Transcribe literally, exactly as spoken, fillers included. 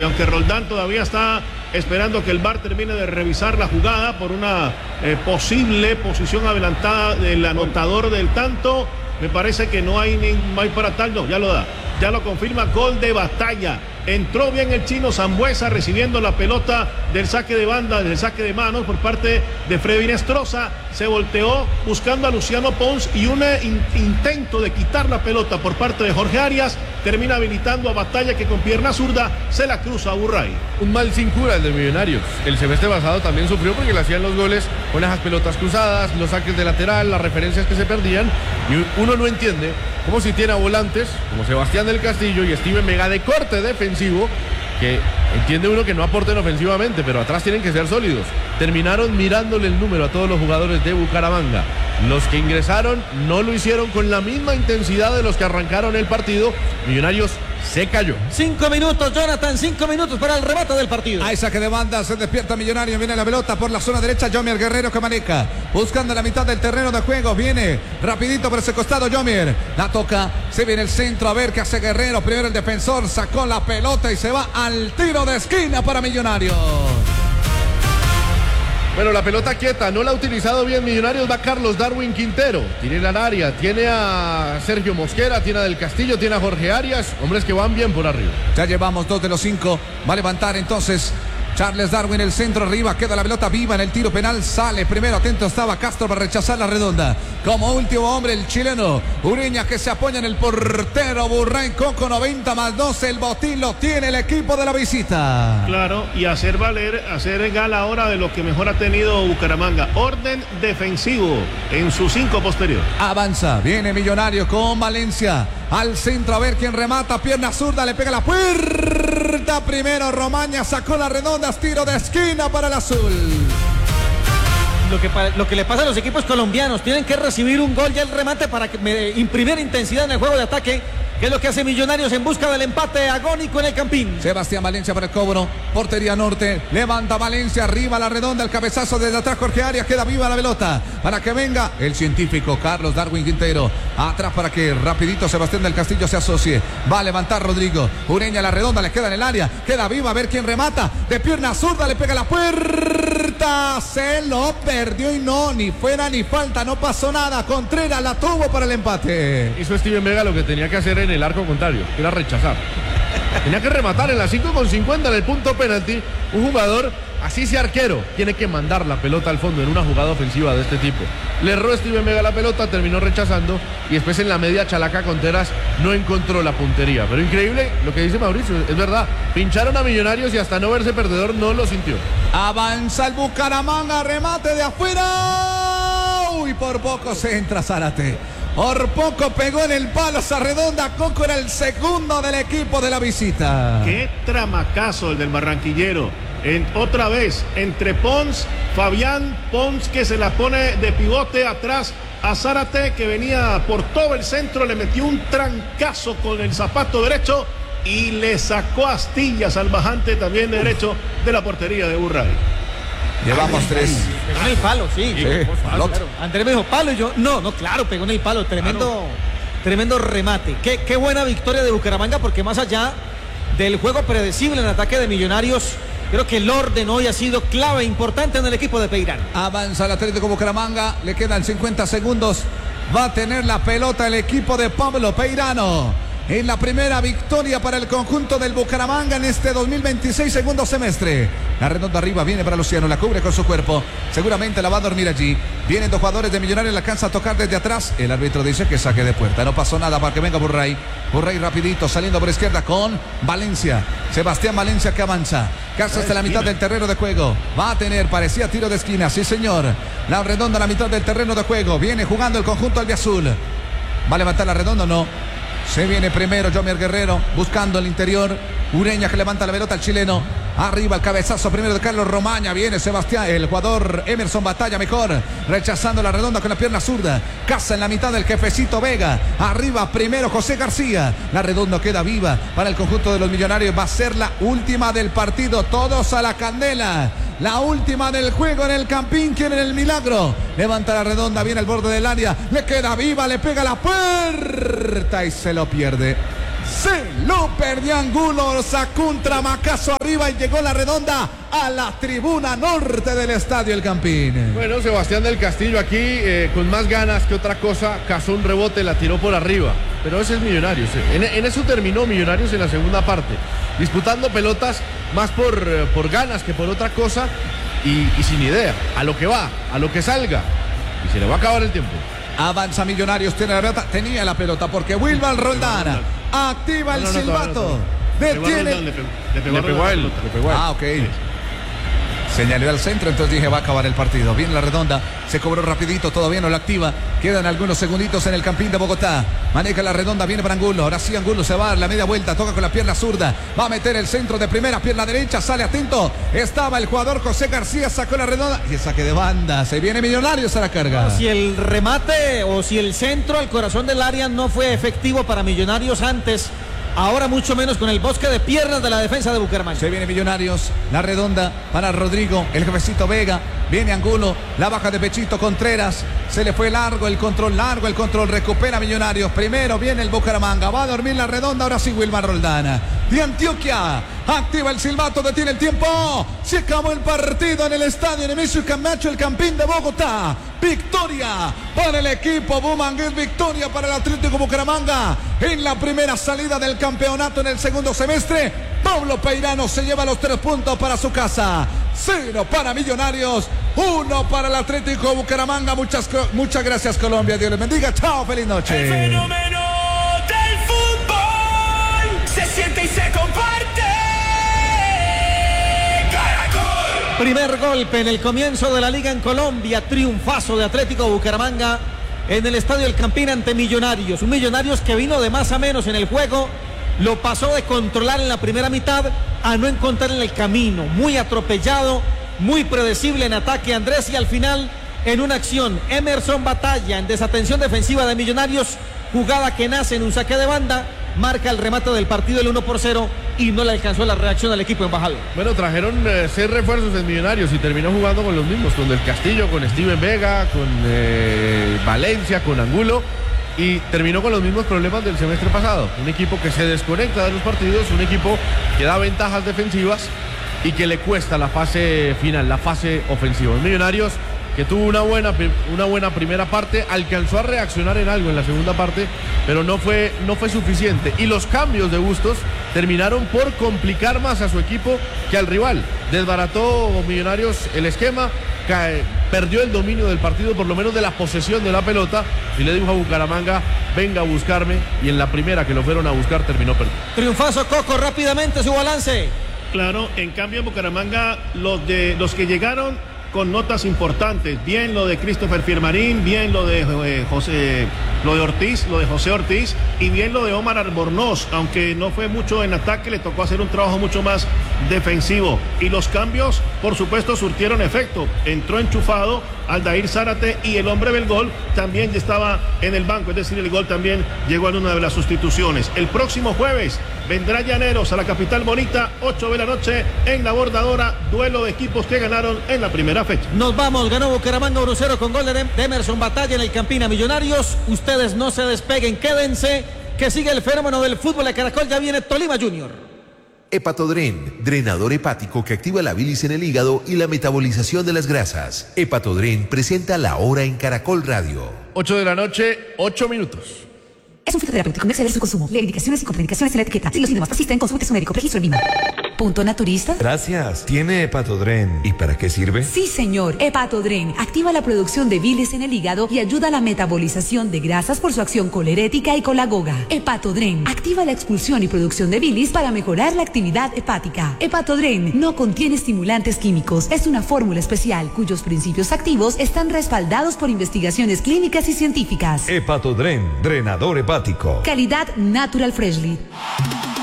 aunque Roldán todavía está esperando que el V A R termine de revisar la jugada por una eh, posible posición adelantada del anotador del tanto, me parece que no hay, ni, no hay para tal, no, ya lo da, ya lo confirma, gol de Batalla. Entró bien el chino Sambueza recibiendo la pelota del saque de banda, del saque de manos por parte de Freddy Nestroza. Se volteó buscando a Luciano Pons y un in, intento de quitar la pelota por parte de Jorge Arias termina habilitando a Batalla, que con pierna zurda se la cruza a Burray. Un mal sin cura el de Millonarios. El semestre pasado también sufrió porque le hacían los goles con esas pelotas cruzadas, los saques de lateral, las referencias que se perdían, y uno no entiende cómo si tiene a volantes como Sebastián del Castillo y Steven Mega de corte defensivo, que entiende uno que no aporten ofensivamente, pero atrás tienen que ser sólidos. Terminaron mirándole el número a todos los jugadores de Bucaramanga. Los que ingresaron no lo hicieron con la misma intensidad de los que arrancaron el partido. Millonarios se cayó. Cinco minutos, Jonathan, cinco minutos para el remate del partido. Hay saque de banda, se despierta Millonarios, viene la pelota por la zona derecha, Yomier Guerrero que maneja, buscando la mitad del terreno de juego, viene rapidito por ese costado Yomier, la toca, se viene el centro, a ver qué hace Guerrero, primero el defensor, sacó la pelota y se va al tiro de esquina para Millonarios. Bueno, la pelota quieta, no la ha utilizado bien Millonarios, va Carlos Darwin Quintero, tiene la área, tiene a Sergio Mosquera, tiene a Del Castillo, tiene a Jorge Arias, hombres que van bien por arriba. Ya llevamos dos de los cinco, va a levantar entonces Charles Darwin, el centro arriba, queda la pelota viva en el tiro penal, sale primero, atento estaba Castro para rechazar la redonda, como último hombre el chileno Ureña, que se apoya en el portero Burray Coco, noventa más doce, el botín lo tiene el equipo de la visita. Claro, y hacer valer, hacer gala ahora de lo que mejor ha tenido Bucaramanga, orden defensivo en su cinco posterior. Avanza, viene Millonario con Valencia, al centro, a ver quién remata, pierna zurda, le pega la puerta, primero Romaña, sacó la redonda, tiro de esquina para el azul. Lo que, lo que le pasa a los equipos colombianos, tienen que recibir un gol y el remate para que me, imprimir intensidad en el juego de ataque, que es lo que hace Millonarios en busca del empate agónico en el Campín. Sebastián Valencia para el cobro, portería norte, levanta Valencia, arriba la redonda, el cabezazo desde atrás Jorge Arias, queda viva la pelota, para que venga el científico Carlos Darwin Quintero, atrás para que rapidito Sebastián del Castillo se asocie, va a levantar Rodrigo, Ureña la redonda, le queda en el área, queda viva, a ver quién remata, de pierna zurda, le pega la puerta, se lo perdió y no, ni fuera ni falta, no pasó nada, Contreras la tuvo para el empate. Hizo Steven Vega lo que tenía que hacer en el arco contrario, que era rechazar. Tenía que rematar en la cinco con cincuenta en el punto penalti. Un jugador, así sea arquero, tiene que mandar la pelota al fondo en una jugada ofensiva de este tipo. Le erró Steven Vega la pelota, terminó rechazando y después en la media Chalaca Contreras no encontró la puntería. Pero increíble lo que dice Mauricio, es verdad, pincharon a Millonarios y hasta no verse perdedor no lo sintió. Avanza el Bucaramanga, remate de afuera. Uy, por poco se entra Zárate. Por poco pegó en el palo esa redonda. Coco era el segundo del equipo de la visita. Qué tramacazo el del barranquillero. En, otra vez, entre Pons, Fabián Pons, que se la pone de pivote atrás a Zárate, que venía por todo el centro, le metió un trancazo con el zapato derecho y le sacó astillas al bajante también de derecho de la portería de Burray. Llevamos tres. Pegó en el palo, sí. sí, sí palo. Claro. Andrés me dijo palo y yo, no, no, claro, pegó en el palo. Tremendo, claro. Tremendo remate. Qué, qué buena victoria de Bucaramanga, porque más allá del juego predecible en el ataque de Millonarios, creo que el orden hoy ha sido clave, importante en el equipo de Peirano. Avanza el Atlético Bucaramanga, le quedan cincuenta segundos. Va a tener la pelota el equipo de Pablo Peirano. En la primera victoria para el conjunto del Bucaramanga en este dos mil veintiséis, segundo semestre. La redonda arriba viene para Luciano, la cubre con su cuerpo. Seguramente la va a dormir allí. Vienen dos jugadores de Millonarios, la alcanza a tocar desde atrás. El árbitro dice que saque de puerta. No pasó nada para que venga Burray. Burray rapidito, saliendo por izquierda con Valencia. Sebastián Valencia que avanza. Casi hasta la mitad del terreno de juego. Va a tener, parecía tiro de esquina, sí señor. La redonda a la mitad del terreno de juego. Viene jugando el conjunto albiazul. ¿Va a levantar la redonda o no? Se viene primero Yomier Guerrero buscando el interior. Ureña que levanta la pelota al chileno. Arriba el cabezazo primero de Carlos Romaña. Viene Sebastián, el jugador Emerson Batalla mejor. Rechazando la redonda con la pierna zurda. Casa en la mitad del jefecito Vega. Arriba primero José García. La redonda queda viva para el conjunto de los Millonarios. Va a ser la última del partido. Todos a la candela. La última del juego en el Campín. Quieren el milagro. Levanta la redonda. Viene al borde del área. Le queda viva. Le pega la puerta y se lo pierde. Se lo perdió Angulo, sacó un tramacazo arriba y llegó la redonda a la tribuna norte del estadio El Campín. Bueno, Sebastián del Castillo aquí eh, con más ganas que otra cosa, cazó un rebote, la tiró por arriba. Pero ese es Millonarios. En, en eso terminó Millonarios en la segunda parte, disputando pelotas más por, por ganas que por otra cosa y, y sin idea, a lo que va, a lo que salga. Y se le va a acabar el tiempo. Avanza Millonarios, tiene la pelota, tenía la pelota porque Wilmar Roldán activa el No, no, no, silbato. no, no, no. Detiene. Le pegó, le pegó, Le pegó a él, Roldán. le pegó a él. Ah, ok. Señaló al centro, entonces dije va a acabar el partido. Viene la redonda, se cobró rapidito, todavía no la activa. Quedan algunos segunditos en el Campín de Bogotá. Maneja la redonda, viene para Angulo. Ahora sí Angulo se va a dar la media vuelta, toca con la pierna zurda. Va a meter el centro de primera, pierna derecha, sale atento. Estaba el jugador José García, sacó la redonda y el saque de banda. Se viene Millonarios a la carga. Si el remate o si el centro al corazón del área no fue efectivo para Millonarios antes, ahora mucho menos con el bosque de piernas de la defensa de Bucaramanga. Se viene Millonarios, la redonda para Rodrigo, el jefecito Vega, viene Angulo, la baja de Pechito Contreras, se le fue largo el control, largo el control, recupera Millonarios, primero viene el Bucaramanga, va a dormir la redonda, ahora sí Wilmar Roldán, de Antioquia, activa el silbato, detiene el tiempo, se acabó el partido en el estadio Nemesio Camacho, el Campín de Bogotá, victoria para el equipo Bumangués, victoria para el Atlético Bucaramanga, en la primera salida del campeonato en el segundo semestre, Pablo Peirano se lleva los tres puntos para su casa, cero para Millonarios, uno para el Atlético Bucaramanga, muchas, muchas gracias Colombia, Dios les bendiga, chao, feliz noche. El fenómeno del fútbol se siente y se comparte. Caracol. Primer golpe en el comienzo de la liga en Colombia, triunfazo de Atlético Bucaramanga en el estadio El Campín ante Millonarios, un Millonarios que vino de más a menos en el juego, lo pasó de controlar en la primera mitad a no encontrar en el camino, muy atropellado, muy predecible en ataque Andrés y al final en una acción Emerson Batalla en desatención defensiva de Millonarios, jugada que nace en un saque de banda, marca el remate del partido el uno por cero y no le alcanzó la reacción al equipo embajado. Bueno, trajeron eh, seis refuerzos en Millonarios y terminó jugando con los mismos, con Del Castillo, con Steven Vega, con eh, Valencia, con Angulo, y terminó con los mismos problemas del semestre pasado. Un equipo que se desconecta de los partidos, un equipo que da ventajas defensivas y que le cuesta la fase final, la fase ofensiva. En Millonarios, que tuvo una buena, una buena primera parte, alcanzó a reaccionar en algo en la segunda parte, pero no fue, no fue suficiente. Y los cambios de Bustos terminaron por complicar más a su equipo que al rival. Desbarató Millonarios el esquema, cae, perdió el dominio del partido, por lo menos de la posesión de la pelota, y le dijo a Bucaramanga, venga a buscarme, y en la primera que lo fueron a buscar terminó perdiendo. Triunfazo Coco, rápidamente su balance. Claro, en cambio en Bucaramanga los, de, los que llegaron con notas importantes, bien lo de Christopher Firmarín, bien lo de eh, José, lo de Ortiz, lo de José Ortiz y bien lo de Omar Albornoz, aunque no fue mucho en ataque, le tocó hacer un trabajo mucho más defensivo y los cambios por supuesto surtieron efecto, entró enchufado Aldair Zárate y el hombre del gol también estaba en el banco, es decir, el gol también llegó en una de las sustituciones. El próximo jueves vendrá Llaneros a la capital bonita, ocho de la noche en la Bordadora, duelo de equipos que ganaron en la primera fecha. Nos vamos, ganó Bucaramanga uno cero con gol de Emerson Batalla en el Campín a Millonarios. Ustedes no se despeguen, quédense, que sigue el fenómeno del fútbol de Caracol, ya viene Tolima Junior. Hepatodren, drenador hepático que activa la bilis en el hígado y la metabolización de las grasas. Hepatodren presenta La Hora en Caracol Radio. ocho de la noche, ocho minutos. Es un fitoterapéutico, no exceder su consumo. Lee indicaciones y contraindicaciones en la etiqueta. Si los síntomas persisten, consulte a su médico. Registro en Lima. ¿Punto naturista? Gracias. ¿Tiene Hepatodren? ¿Y para qué sirve? Sí, señor. Hepatodren activa la producción de bilis en el hígado y ayuda a la metabolización de grasas por su acción colerética y colagoga. Hepatodren activa la expulsión y producción de bilis para mejorar la actividad hepática. Hepatodren no contiene estimulantes químicos. Es una fórmula especial cuyos principios activos están respaldados por investigaciones clínicas y científicas. Hepatodren, drenador hepático. Calidad Natural Freshly.